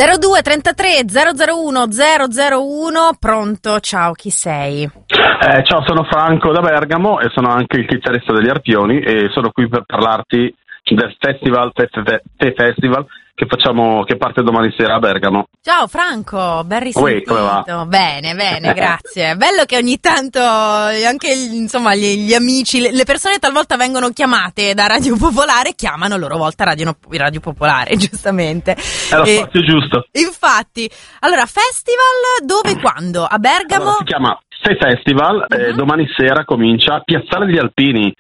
02 33 001 001, pronto, ciao, chi sei? Ciao, sono Franco da Bergamo e sono anche il chitarrista degli Arpioni e sono qui per parlarti del festival Te-Festival che parte domani sera a Bergamo. Ciao Franco, ben risentito. Come va? Bene, grazie. Bello che ogni tanto anche gli amici, le persone talvolta vengono chiamate da Radio Popolare, chiamano a loro volta Radio Popolare, giustamente. È lo spazio giusto. Infatti, allora, festival dove e quando? A Bergamo? Allora, si chiama Festival, domani sera comincia a Piazzale degli Alpini,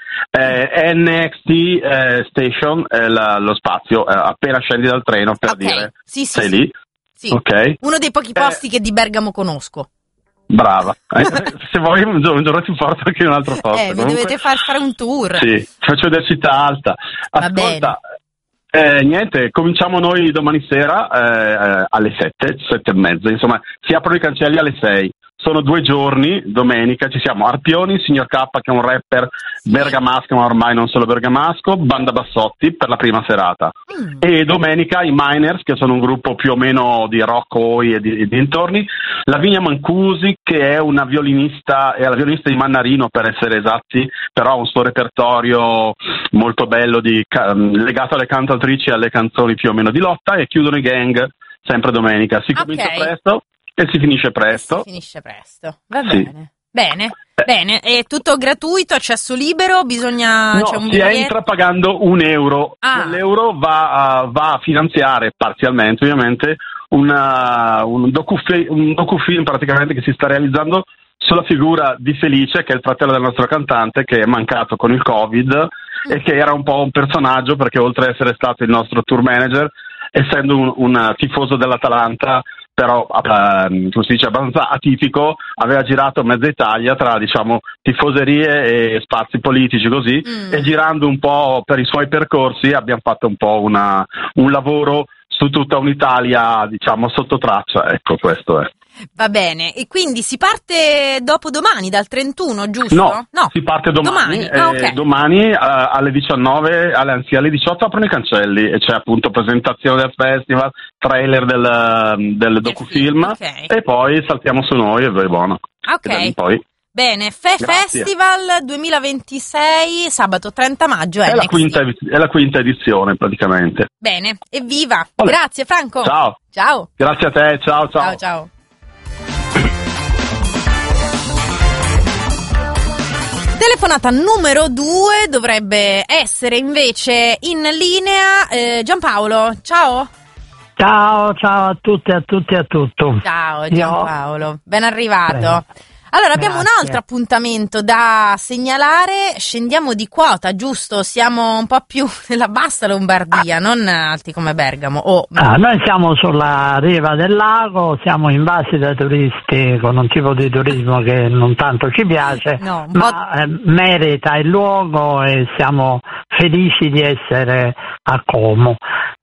NXT Station, lo spazio, appena scendi dal treno, per dire, sì, sei lì. Sì. Okay. Uno dei pochi posti che di Bergamo conosco. Brava. Se vuoi un giorno ti porto anche in un altro posto. Mi dovete fare un tour. Sì, faccio da città alta. Ascolta, niente, cominciamo noi domani sera alle 7 e mezza, insomma, si aprono i cancelli alle 6. Sono 2 giorni, domenica, ci siamo Arpioni, Signor K che è un rapper bergamasco, ma ormai non solo bergamasco, Banda Bassotti per la prima serata. E domenica i Miners, che sono un gruppo più o meno di rock oi e dintorni, Lavinia Mancusi, che è una violinista, è la violinista di Mannarino per essere esatti, però ha un suo repertorio molto bello legato alle cantautrici e alle canzoni più o meno di lotta, e chiudono i Gang sempre domenica. Si comincia presto e si finisce presto. Va bene. Bene, è tutto gratuito, accesso libero, bisogna... No, si entra pagando €1. L'euro va a finanziare parzialmente, ovviamente, un docufilm praticamente che si sta realizzando sulla figura di Felice, che è il fratello del nostro cantante, che è mancato con il Covid e che era un po' un personaggio, perché oltre ad essere stato il nostro tour manager, essendo un tifoso dell'Atalanta, però come si dice, abbastanza atipico, aveva girato mezza Italia tra, diciamo, tifoserie e spazi politici così, e girando un po' per i suoi percorsi abbiamo fatto un po' un lavoro su tutta un'Italia, diciamo, sotto traccia, ecco, questo è. Va bene, e quindi si parte dopodomani, dal 31, giusto? No, si parte domani. Okay. Domani alle 19, anzi alle 18 aprono i cancelli e c'è appunto presentazione del festival, trailer del docufilm, e poi saltiamo su noi e vai buono. Ok. Poi. Bene, Festival 2026, sabato 30 maggio. È la quinta edizione praticamente. Bene, evviva! Grazie Franco. Ciao. Grazie a te, ciao. Ciao. Telefonata numero 2 dovrebbe essere invece in linea Giampaolo. Ciao a tutti e a tutto. Ciao Giampaolo, ben arrivato. Prego. Allora, abbiamo un altro appuntamento da segnalare, scendiamo di quota, giusto? Siamo un po' più nella bassa Lombardia, non alti come Bergamo. Noi siamo sulla riva del lago, siamo invasi da turisti con un tipo di turismo che non tanto ci piace, ma merita il luogo e siamo felici di essere a Como.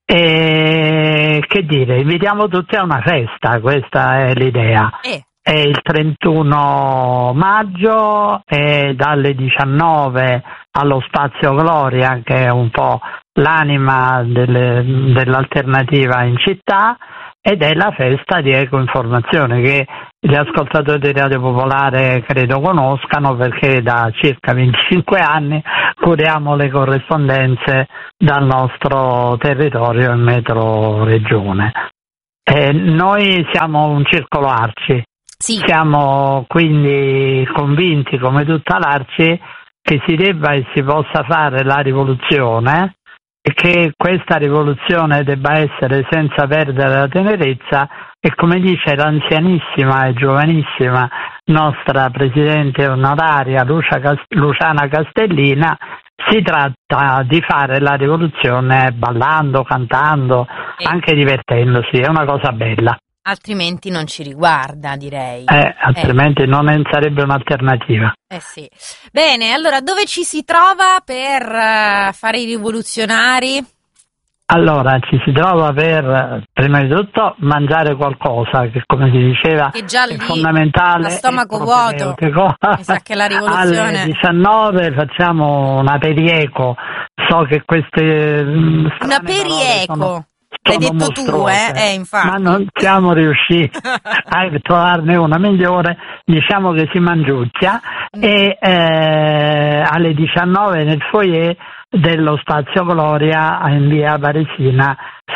E che dire, invitiamo tutti a una festa, questa è l'idea. È il 31 maggio e dalle 19 allo Spazio Gloria, che è un po' l'anima dell'alternativa in città, ed è la festa di Ecoinformazione che gli ascoltatori di Radio Popolare credo conoscano, perché da circa 25 anni curiamo le corrispondenze dal nostro territorio in metro regione. Noi siamo un circolo Arci. Sì. Siamo quindi convinti, come tutta l'Arci, che si debba e si possa fare la rivoluzione e che questa rivoluzione debba essere senza perdere la tenerezza, e come dice l'anzianissima e giovanissima nostra presidente onoraria Luciana Castellina, si tratta di fare la rivoluzione ballando, cantando, anche divertendosi, è una cosa bella. Altrimenti non ci riguarda, direi. Altrimenti non sarebbe un'alternativa. Sì. Bene, allora dove ci si trova per fare i rivoluzionari? Allora, ci si trova per, prima di tutto, mangiare qualcosa, che come si diceva che già è fondamentale. A stomaco vuoto. Mi sa che la rivoluzione... Alle 19 facciamo un aperieco. So che queste... Un aperieco? L'hai detto tu, infatti. Ma non siamo riusciti a trovarne una migliore, diciamo che si mangiucchia, e alle 19 nel foyer dello Spazio Gloria in via Varesina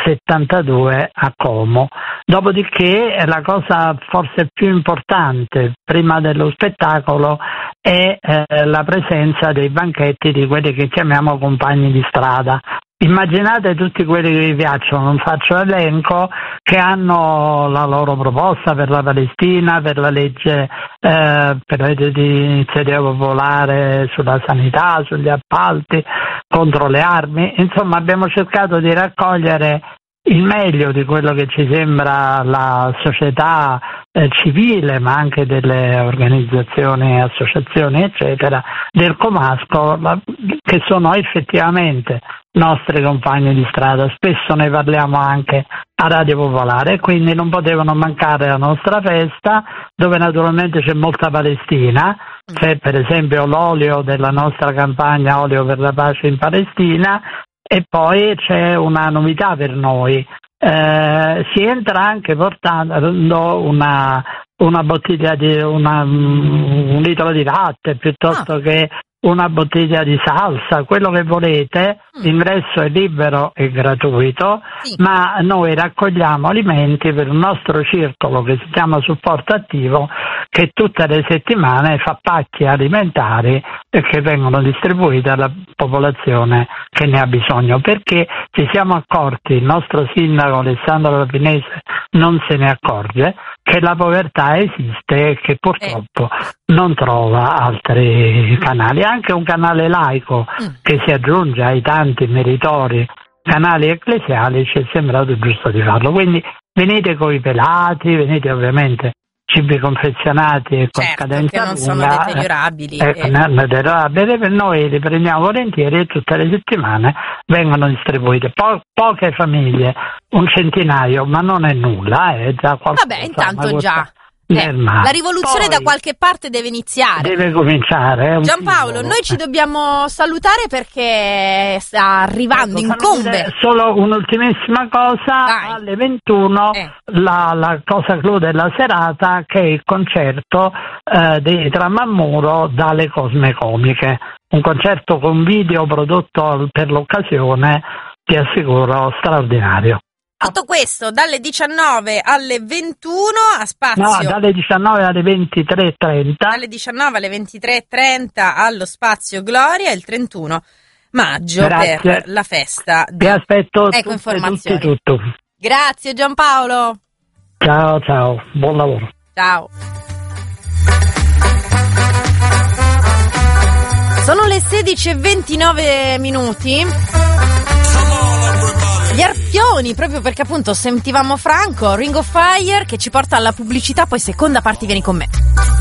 72 a Como. Dopodiché la cosa forse più importante prima dello spettacolo è la presenza dei banchetti di quelli che chiamiamo compagni di strada. Immaginate tutti quelli che vi piacciono, non faccio elenco, che hanno la loro proposta per la Palestina, per la legge di iniziativa popolare sulla sanità, sugli appalti, contro le armi. Insomma, abbiamo cercato di raccogliere il meglio di quello che ci sembra la società civile, ma anche delle organizzazioni, associazioni, eccetera, del Comasco, che sono effettivamente nostri compagni di strada. Spesso ne parliamo anche a Radio Popolare, quindi non potevano mancare la nostra festa, dove naturalmente c'è molta Palestina. C'è per esempio l'olio della nostra campagna Olio per la pace in Palestina, e poi c'è una novità per noi. Si entra anche portando una bottiglia di un litro di latte piuttosto che una bottiglia di salsa, quello che volete. L'ingresso è libero e gratuito, ma noi raccogliamo alimenti per un nostro circolo che si chiama Supporto Attivo, che tutte le settimane fa pacchi alimentari e che vengono distribuiti alla popolazione che ne ha bisogno, perché ci siamo accorti, il nostro sindaco Alessandro Rapinese non se ne accorge, che la povertà esiste e che purtroppo non trova altri canali. Anche un canale laico che si aggiunge ai tanti meritori canali ecclesiali ci è sembrato giusto di farlo. Quindi venite coi pelati, venite ovviamente cibi confezionati e con cadenza che non lunga, sono deteriorabili. Per noi li prendiamo volentieri e tutte le settimane vengono distribuite. Poche famiglie, un centinaio, ma non è nulla, è già qualcosa. Vabbè, intanto già. La rivoluzione da qualche parte deve iniziare. Deve cominciare. Giampaolo, noi ci dobbiamo salutare perché sta arrivando, incombe. Solo un'ultimissima cosa. Vai. Alle 21 la cosa clou della serata, che è il concerto dei Tramammuro dalle Cosme Comiche. Un concerto con video prodotto per l'occasione, ti assicuro, straordinario. Tutto questo dalle 19 alle 21 a Spazio. No, dalle 19 alle 23:30. Dalle 19 alle 23:30 allo Spazio Gloria il 31 maggio. Grazie. Per la festa. Vi aspetto informazioni. Tutto. Grazie Giampaolo. Ciao, buon lavoro. Ciao. Sono le 16:29. Gli arpioni, proprio perché appunto sentivamo Franco, Ring of Fire, che ci porta alla pubblicità, poi seconda parte vieni con me.